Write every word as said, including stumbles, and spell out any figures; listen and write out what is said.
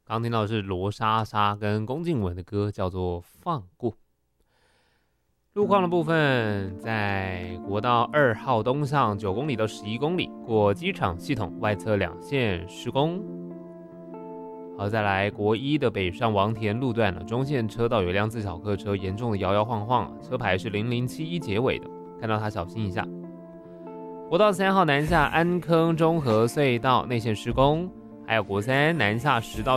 刚听到的是罗莎莎跟龚静雯的歌，叫做《放过》。路况的部分，在国道二号东上九公里到十一公里，过机场系统外侧两线施工。好，再来国一的北上王田路段呢，中线车道有一辆自小客车严重的摇摇晃晃，车牌是零零七一结尾的，看到它小心一下。国道三号南下安坑中和隧道内线施工，还有国三南下十到